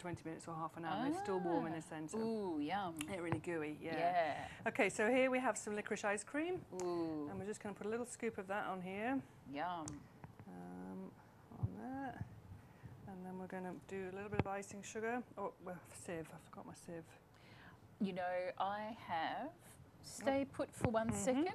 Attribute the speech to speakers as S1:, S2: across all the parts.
S1: 20 minutes or half an hour. They're still warm in the centre.
S2: Ooh, yum.
S1: They're really gooey, yeah.
S2: Yeah.
S1: Okay, so here we have some licorice ice cream.
S2: Ooh.
S1: And we're just going to put a little scoop of that on here.
S2: Yum.
S1: On that. And then we're going to do a little bit of icing sugar. Oh, well, sieve. I forgot my sieve.
S2: You know, I have... Stay put for 1 second.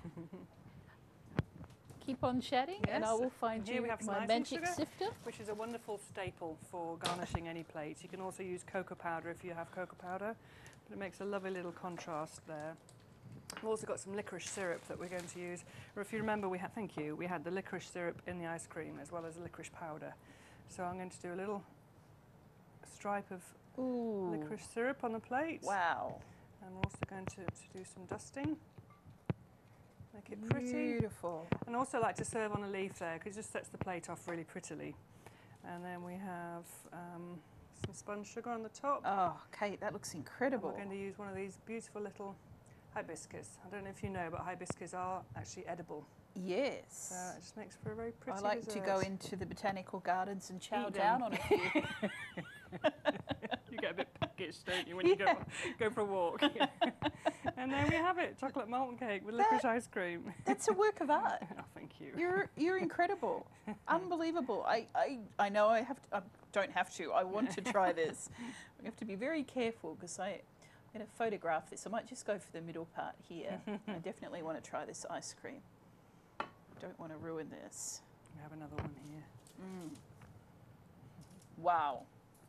S2: Keep on chatting, and I will find
S1: here
S2: you
S1: we have some
S2: my
S1: icing
S2: magic
S1: sugar,
S2: sifter.
S1: which is a wonderful staple for garnishing any plates. You can also use cocoa powder if you have cocoa powder, but it makes a lovely little contrast there. We've also got some licorice syrup that we're going to use. Or if you remember, we had the licorice syrup in the ice cream as well as the licorice powder. So I'm going to do a little stripe of licorice syrup on the plate.
S2: Wow.
S1: And we're also going to do some dusting. Make it pretty.
S2: Beautiful.
S1: And also like to serve on a leaf there, because it just sets the plate off really prettily. And then we have some spun sugar on the top.
S2: Oh, Kate, that looks incredible.
S1: And we're going to use one of these beautiful little hibiscus. I don't know if you know, but hibiscus are actually edible.
S2: Yes.
S1: So it just makes for a very pretty
S2: I like
S1: dessert.
S2: to go into the botanical gardens and chow
S1: Eat
S2: down
S1: them.
S2: on a few.
S1: You get a bit peckish, don't you, when you go for a walk. And there we have it, chocolate molten cake with licorice ice cream.
S2: That's a work of art.
S1: Oh, thank you.
S2: You're incredible. Unbelievable. I know I don't have to. I want to try this. We have to be very careful because I'm going to photograph this. I might just go for the middle part here. I definitely want to try this ice cream. Don't want to ruin this.
S1: We have another one here.
S2: Wow.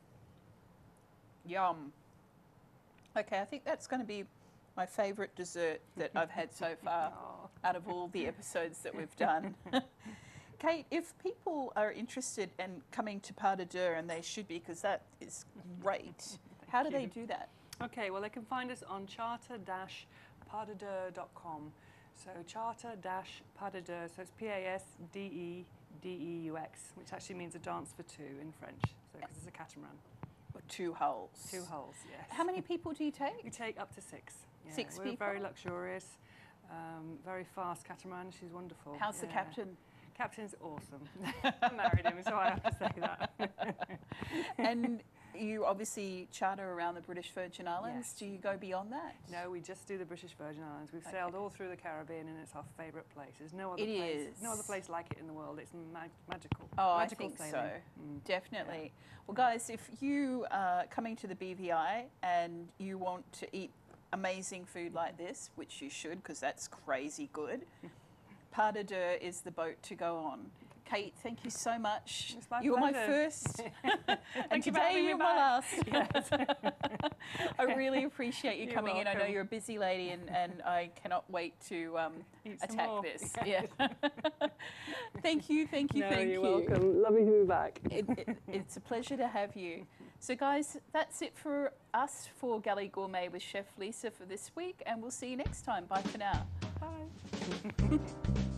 S2: Yum. Okay, I think that's going to be my favourite dessert that I've had so far out of all the episodes that we've done. Kate, if people are interested in coming to Pas de Deux, and they should be because that is great, how do they do that?
S1: Okay, well, they can find us on charter-pasdedeux.com. So charter-pasdedeux, so it's P-A-S-D-E-D-E-U-X, which actually means a dance for two in French, so because it's a catamaran.
S2: 2 hulls.
S1: 2 hulls, yes.
S2: How many people do you take?
S1: We take up to 6. Yeah,
S2: 6
S1: we're
S2: people?
S1: very luxurious, very fast catamaran. She's wonderful.
S2: How's the captain?
S1: Captain's awesome. I married him, so I have to say that.
S2: And you obviously charter around the British Virgin Islands.
S1: Yes.
S2: Do you go beyond that?
S1: No, we just do the British Virgin Islands. We've sailed all through the Caribbean, and it's our favourite place. There's no other no other place like it in the world. It's magical.
S2: Oh,
S1: magical
S2: I think
S1: sailing.
S2: so. Definitely. Yeah. Well, guys, if you are coming to the BVI and you want to eat amazing food like this, which you should because that's crazy good, Pas de Deux is the boat to go on. Kate, thank you so much. You were my first, and today you're my last. Yes. I really appreciate you coming in. I know you're a busy lady, and I cannot wait to attack this. Yeah. Thank you.
S1: You're welcome. Lovely to be back.
S2: It's a pleasure to have you. So, guys, that's it for us for Galley Gourmet with Chef Lisa for this week, and we'll see you next time. Bye for now.
S1: Bye.